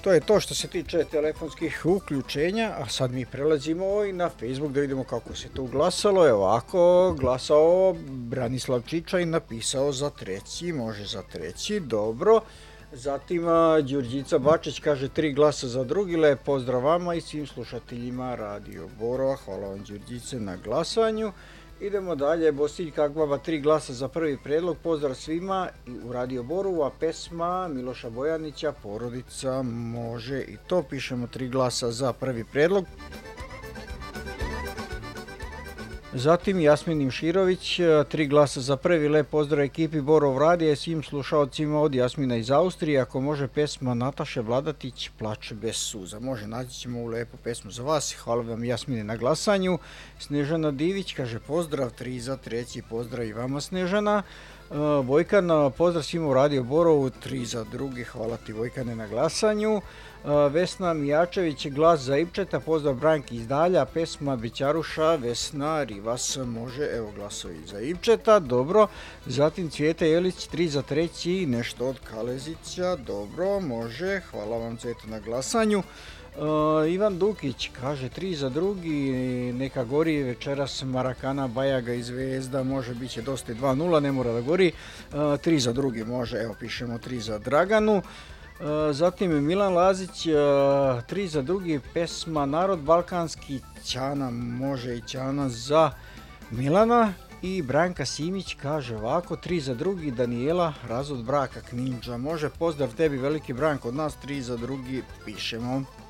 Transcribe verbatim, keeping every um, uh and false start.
To je to što se tiče telefonskih uključenja, a sad mi prelazimo i na Facebook da vidimo kako se tu glasalo. Evo ovako, glasao Branislav Čiča i napisao za treći, može za treći, dobro. Zatim Đurđica Bačić kaže tri glasa za drugi, lep pozdrav vama i svim slušateljima Radio Borova. Hvala vam Đurđice na glasanju. Idemo dalje, Bosiljka Akbaba, tri glasa za prvi predlog, pozdrav svima i u Radio Borovu, a pesma Miloša Bojanića, Porodica može i to, pišemo tri glasa za prvi predlog. Zatim Jasmin Imširović, tri glasa za prvi, lep pozdrav ekipi Borov radija i svim slušalcima od Jasmina iz Austrije, ako može pesma Nataše Vladatić, Plač bez suza. Može, naći ćemo ovu lepu pesmu za vas, hvala vam Jasmine na glasanju. Snežana Divić kaže pozdrav, tri za treći, pozdrav i vama Snežana. Vojkan, pozdrav svima u Radio Borovu, tri za drugi, hvala ti Vojkane na glasanju. Vesna Mijačević, glas za Ipčeta, pozdrav Branki iz Dalja, pesma Bećaruša, Vesna Rivas, može, evo glasovi za Ipčeta, dobro. Zatim Cvijeta Jelić, tri za treći, nešto od Kalezića, dobro, može, hvala vam Cvijeta na glasanju. Uh, Ivan Dukić kaže tri za drugi, neka gori večeras Marakana, Bajaga i Zvezda, može biti će dosta dva nula, ne mora da gori, uh, tri za drugi može, evo pišemo tri za Draganu. Uh, zatim Milan Lazić, uh, tri za drugi, pesma Narod balkanski, Ćana, može i Ćana za Milana. I Branka Simić kaže ovako, tri za drugi, Danijela, razvod braka Kninđa, može, pozdrav tebi veliki Branko od nas, tri za drugi, pišemo.